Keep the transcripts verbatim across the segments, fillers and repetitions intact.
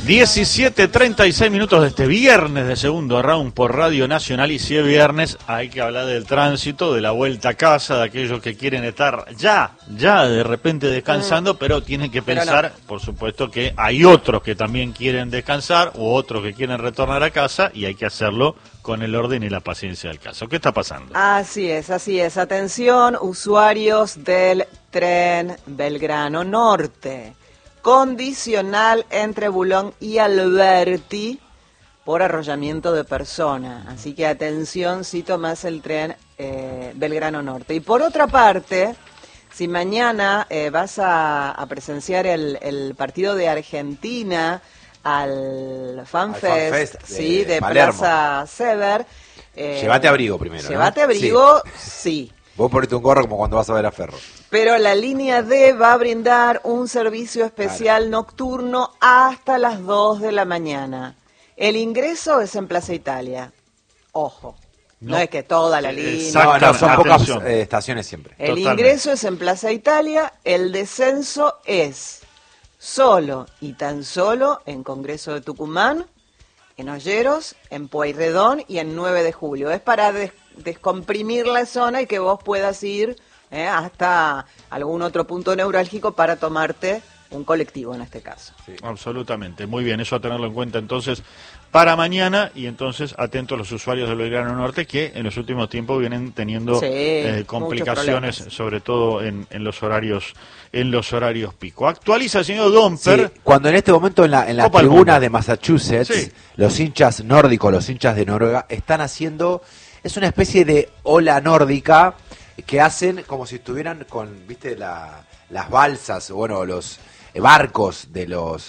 diecisiete treinta y seis minutos de este viernes de segundo round por Radio Nacional. Y si es viernes hay que hablar del tránsito, de la vuelta a casa, de aquellos que quieren estar ya, ya de repente descansando, mm. pero tienen que pensar, no. por supuesto, que hay otros que también quieren descansar u otros que quieren retornar a casa y hay que hacerlo con el orden y la paciencia del caso. ¿Qué está pasando? Así es, así es. Atención, usuarios del tren Belgrano Norte. Condicional entre Bulón y Alberti por arrollamiento de persona. Así que atención si tomás el tren eh, Belgrano Norte. Y por otra parte, si mañana eh, vas a, a presenciar el, el partido de Argentina al FanFest, Fan Fest de, sí, de Palermo. Plaza Sever. Eh, llévate abrigo primero. Llévate ¿no? abrigo, sí. sí. Vos ponete un gorro como cuando vas a ver a Ferro. Pero la línea D va a brindar un servicio especial claro. nocturno hasta las dos de la mañana. El ingreso es en Plaza Italia. Ojo, no, no es que toda la línea... No, no, son pocas eh, estaciones siempre. El Totalmente. ingreso es en Plaza Italia, el descenso es solo y tan solo en Congreso de Tucumán, en Olleros, en Pueyrredón y en nueve de julio. Es para des- descomprimir la zona y que vos puedas ir eh, hasta algún otro punto neurálgico para tomarte un colectivo en este caso. Sí. Absolutamente, muy bien, eso a tenerlo en cuenta entonces para mañana. Y entonces atentos los usuarios del Belgrano Norte que en los últimos tiempos vienen teniendo sí, eh, complicaciones, sobre todo en, en los horarios en los horarios pico. Actualiza el señor Domper. Sí, cuando en este momento en la en las tribunas de Massachusetts, sí. los hinchas nórdicos, los hinchas de Noruega están haciendo, es una especie de ola nórdica que hacen como si estuvieran con, viste, la, las balsas, bueno, los barcos de los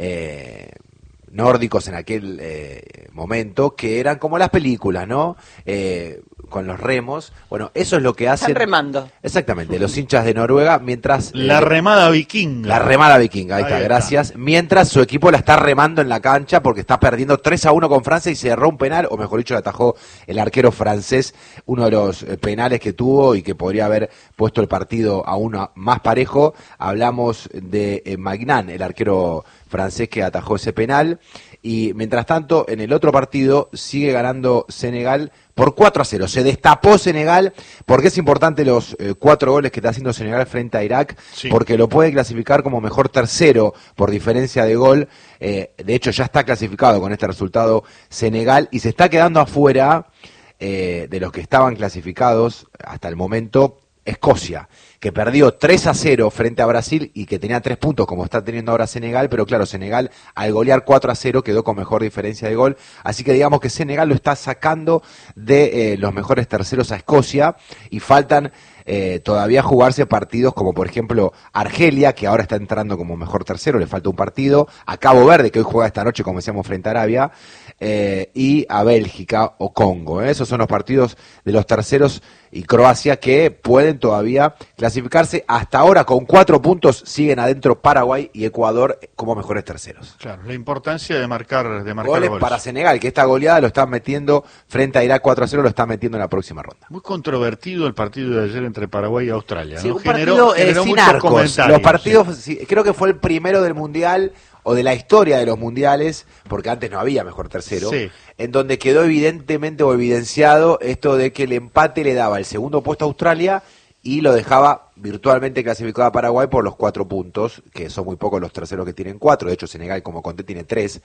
eh, nórdicos en aquel eh, momento, que eran como las películas, ¿no? Eh, con los remos. Bueno, eso es lo que hacen. Están remando. Exactamente, los hinchas de Noruega, mientras... La eh, remada vikinga. La remada vikinga, ahí, ahí está, está, gracias. Mientras su equipo la está remando en la cancha porque está perdiendo tres a uno con Francia y se cerró un penal, o mejor dicho, le atajó el arquero francés, uno de los eh, penales que tuvo y que podría haber puesto el partido aún más parejo. Hablamos de eh, Magnan, el arquero francés que atajó ese penal. Y mientras tanto, en el otro partido sigue ganando Senegal por cuatro a cero. Se destapó Senegal, porque es importante los eh, cuatro goles que está haciendo Senegal frente a Irak, sí. porque lo puede clasificar como mejor tercero por diferencia de gol. Eh, de hecho, ya está clasificado con este resultado Senegal y se está quedando afuera eh, de los que estaban clasificados hasta el momento Escocia, que perdió tres a cero frente a Brasil y que tenía tres puntos como está teniendo ahora Senegal, pero claro, Senegal al golear cuatro a cero quedó con mejor diferencia de gol, así que digamos que Senegal lo está sacando de eh, los mejores terceros a Escocia y faltan eh, todavía jugarse partidos como por ejemplo Argelia, que ahora está entrando como mejor tercero, le falta un partido, a Cabo Verde, que hoy juega esta noche como decíamos frente a Arabia, eh, y a Bélgica o Congo, ¿eh? Esos son los partidos de los terceros y Croacia que pueden todavía clasificarse. Hasta ahora con cuatro puntos siguen adentro Paraguay y Ecuador como mejores terceros. Claro, la importancia de marcar, de marcar goles, goles para Senegal, que esta goleada lo están metiendo frente a Irak cuatro a cero, lo están metiendo en la próxima ronda. Muy controvertido el partido de ayer entre Paraguay y Australia, sí, ¿no? un Generó, partido eh, generó sin muchos arcos. comentarios. Los partidos, sí. Sí, creo que fue el primero del Mundial o de la historia de los mundiales, porque antes no había mejor tercero, sí. en donde quedó evidentemente o evidenciado esto de que el empate le daba el segundo puesto a Australia y lo dejaba virtualmente clasificado a Paraguay por los cuatro puntos, que son muy pocos los terceros que tienen cuatro, de hecho Senegal, como conté, tiene tres.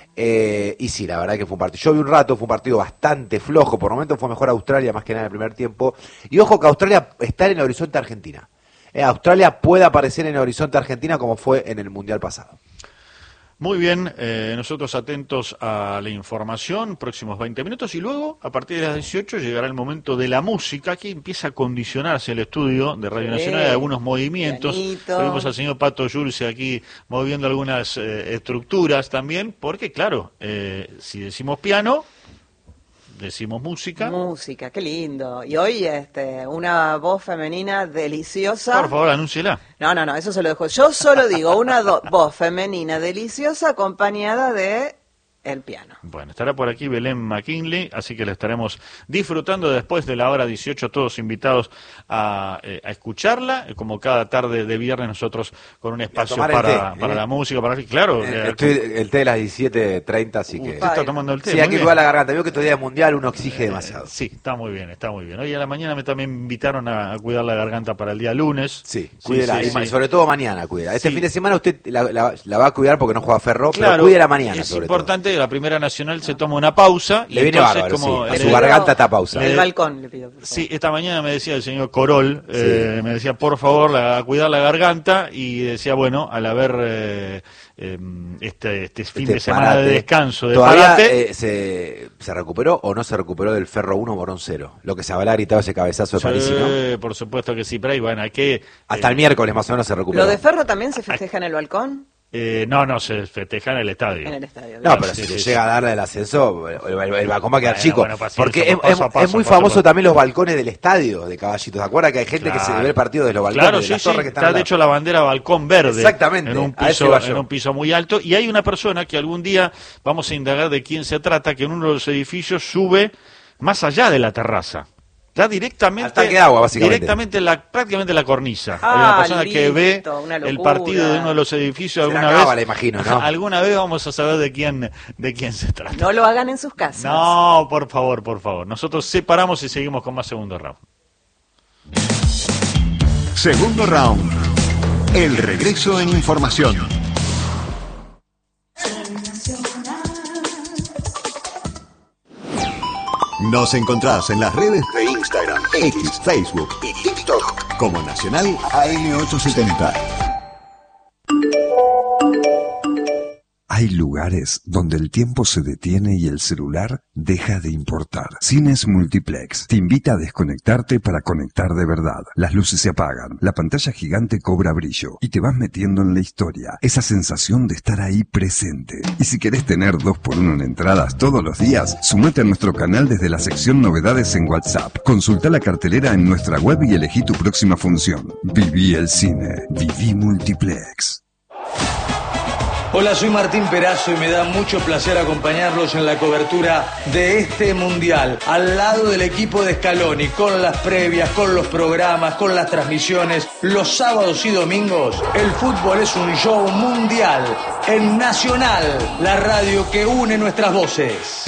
Eh, y sí, la verdad que fue un partido, yo vi un rato, fue un partido bastante flojo, por momentos fue mejor Australia, más que nada en el primer tiempo, y ojo que Australia está en el horizonte Argentina. Eh, Australia puede aparecer en el horizonte Argentina como fue en el Mundial pasado. Muy bien, eh, nosotros atentos a la información, próximos veinte minutos, y luego, a partir de las dieciocho, llegará el momento de la música, que empieza a condicionarse el estudio de Radio Nacional de algunos movimientos. Vimos al señor Pato Yulce aquí moviendo algunas eh, estructuras también, porque claro, eh, si decimos piano, decimos música. Música, qué lindo. Y hoy este, una voz femenina deliciosa. Por favor, anúnciela. No, no, no, eso se lo dejo. Yo solo digo una do- voz femenina deliciosa acompañada de el piano. Bueno, estará por aquí Belén McKinley, así que la estaremos disfrutando después de la hora dieciocho, todos invitados a, eh, a escucharla, como cada tarde de viernes nosotros con un espacio para, té, para ¿eh? la música, para claro. Eh, estoy, el té de las diecisiete treinta, así que... ¿Usted está tomando el té? Sí, hay que cuidar la garganta, veo que todavía es mundial, uno exige eh, demasiado. Sí, está muy bien, está muy bien. Hoy a la mañana me también invitaron a, a cuidar la garganta para el día lunes. Sí, cuídela, sí, sí, y sí. sobre todo mañana cuida. Este sí. fin de semana usted la, la, la va a cuidar porque no juega Ferro, claro, pero cuide la mañana. Es sobre importante, todo. La Primera Nacional se toma una pausa. Le y viene entonces, bárbaro, como sí. A su garganta está pausa. El balcón le pido. Sí, esta mañana me decía el señor Corol, sí. eh, me decía, por favor, la, a cuidar la garganta, y decía, bueno, al haber eh, eh, este, este fin este de semana parate. de descanso, de ¿Todavía parate, eh, se, se recuperó o no se recuperó del Ferro uno Morón cero? Lo que se habrá gritado ese cabezazo de sí, París, ¿no? Por supuesto que sí, pero ahí van, ¿a qué? Hasta eh, el miércoles más o menos se recuperó. ¿Lo de Ferro también se festeja en el balcón? Eh, no, no, se festeja en el estadio. En el estadio. No, pero sí, si sí, le sí. llega a darle el ascenso, el, el, el balcón va a quedar bueno, chico. Bueno, paciencia, porque es, paso a paso, es muy paso famoso paso. también los balcones del estadio de Caballito. ¿Se acuerdan que hay gente claro. que se ve el partido de los balcones? Claro, de sí, las sí. torres que están Está de hecho la bandera balcón verde. Exactamente. En un a ese piso, va yo. en un piso muy alto. Y hay una persona que algún día vamos a indagar de quién se trata, que en uno de los edificios sube más allá de la terraza. Ya directamente, Hasta que agua, básicamente. Directamente la, prácticamente la cornisa. Ah, Hay una persona listo, que ve una el partido de uno de los edificios Será alguna cábala, vez. imagino, ¿no? Alguna vez vamos a saber de quién, de quién se trata. No lo hagan en sus casas. No, por favor, por favor. Nosotros separamos y seguimos con más segundo round. Segundo round. El regreso en información. Nos encontrás en las redes de Instagram, X, Facebook y TikTok como Nacional A M ochocientos setenta. Hay lugares donde el tiempo se detiene y el celular deja de importar. Cines Multiplex te invita a desconectarte para conectar de verdad. Las luces se apagan, la pantalla gigante cobra brillo y te vas metiendo en la historia. Esa sensación de estar ahí presente. Y si querés tener dos por uno en entradas todos los días, sumate a nuestro canal desde la sección Novedades en WhatsApp. Consulta la cartelera en nuestra web y elegí tu próxima función. Viví el cine. Viví Multiplex. Hola, soy Martín Perazo y me da mucho placer acompañarlos en la cobertura de este Mundial, al lado del equipo de Scaloni, con las previas, con los programas, con las transmisiones. Los sábados y domingos, el fútbol es un show mundial en Nacional, la radio que une nuestras voces.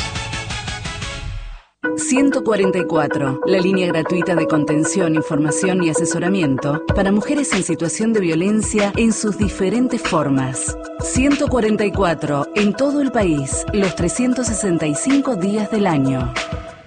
ciento cuarenta y cuatro, la línea gratuita de contención, información y asesoramiento para mujeres en situación de violencia en sus diferentes formas. ciento cuarenta y cuatro, en todo el país, los trescientos sesenta y cinco días del año.